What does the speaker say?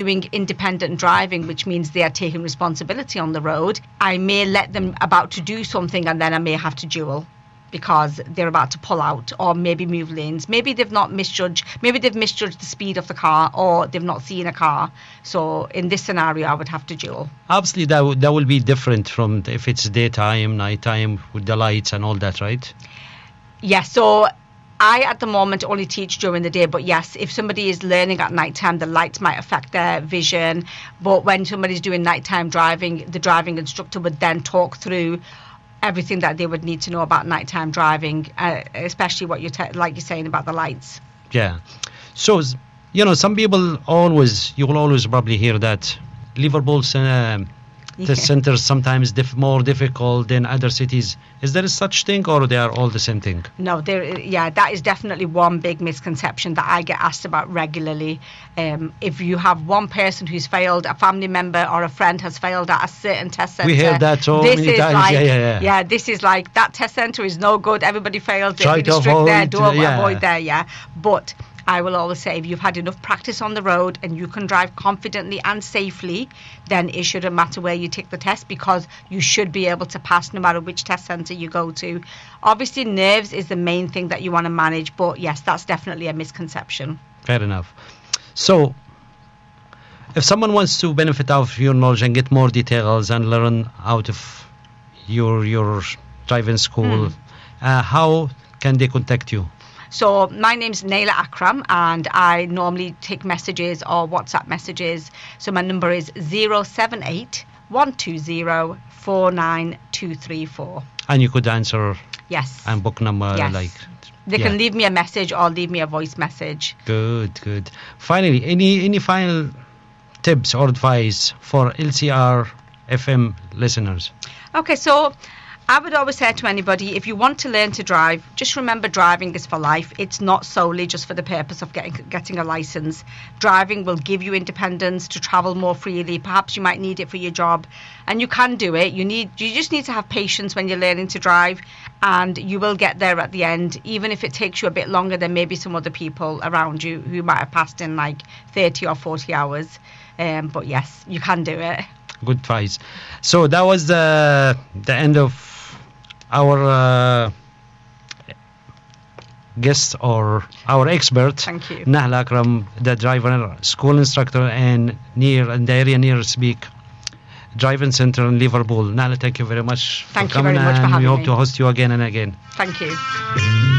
doing independent driving, which means they are taking responsibility on the road, I may let them about to do something and then I may have to dual because they're about to pull out or maybe move lanes. Maybe they've misjudged the speed of the car, or they've not seen a car. So in this scenario, I would have to dual. Obviously, that will be different from if it's daytime, nighttime, with the lights and all that, right? Yes, so I, at the moment, only teach during the day. But yes, if somebody is learning at nighttime, the lights might affect their vision. But when somebody's doing nighttime driving, the driving instructor would then talk through everything that they would need to know about nighttime driving, especially what like you're saying about the lights. Yeah. So, some people you will always probably hear that Liverpool's test centers sometimes more difficult than other cities. Is there such thing, or they are all the same thing? No, that is definitely one big misconception that I get asked about regularly. If you have one person who's failed, a family member or a friend has failed at a certain test center, we hear that so many times. Yeah, this is like, that test center is no good, everybody failed, try to avoid there, avoid there, but I will always say, if you've had enough practice on the road and you can drive confidently and safely, then it shouldn't matter where you take the test, because you should be able to pass no matter which test centre you go to. Obviously, nerves is the main thing that you want to manage, but yes, that's definitely a misconception. Fair enough. So, if someone wants to benefit out of your knowledge and get more details and learn out of your driving school, how can they contact you? So my name's Naila Akram, and I normally take messages or WhatsApp messages. So my number is 078 120 49234. And you could answer. Yes. And book number. Yes. They can leave me a message or leave me a voice message. Good. Finally, any final tips or advice for LCR FM listeners? Okay, so I would always say to anybody, if you want to learn to drive, just remember driving is for life. It's not solely just for the purpose of getting a license. Driving will give you independence to travel more freely. Perhaps you might need it for your job, and you can do it. You just need to have patience when you're learning to drive, and you will get there at the end, even if it takes you a bit longer than maybe some other people around you who might have passed in like 30 or 40 hours. But yes, you can do it. Good advice. So that was the end of our guest or our expert. Thank you. Naila Akram, the driver, school instructor, and the area near Speak Driving Center in Liverpool. Naila, thank you very much for coming. Thank you very much for having me. We hope to host you again and again. Thank you.